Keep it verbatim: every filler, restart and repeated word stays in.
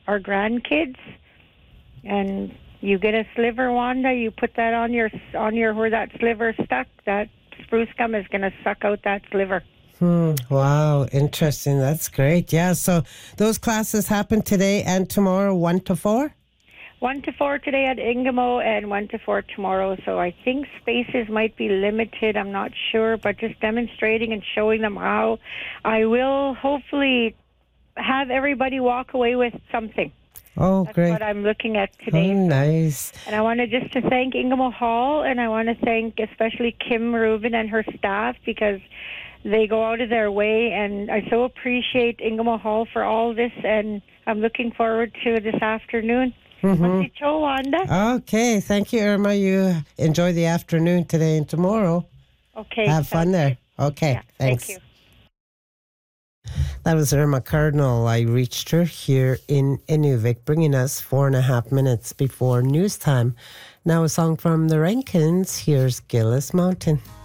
our grandkids. And you get a sliver, Wanda. You put that on your on your where that sliver stuck. That spruce gum is going to suck out that sliver. Hmm. Wow. Interesting. That's great. Yeah. So those classes happen today and tomorrow, one to four. One to four today at Ingamo and one to four tomorrow. So I think spaces might be limited. I'm not sure, but just demonstrating and showing them how. I will hopefully have everybody walk away with something. Oh, That's great. what I'm looking at today. Oh, nice. And I want to just to thank Ingamo Hall, and I want to thank especially Kim Rubin and her staff, because they go out of their way, and I so appreciate Ingamo Hall for all this, and I'm looking forward to this afternoon. Mm-hmm. Wanda. Okay, thank you, Irma. You enjoy the afternoon today and tomorrow. Okay. Have fun there. Okay, yeah, thanks. Thank you. That was Irma Cardinal. I reached her here in Inuvik, bringing us four and a half minutes before news time. Now a song from the Rankins. Here's Gillis Mountain.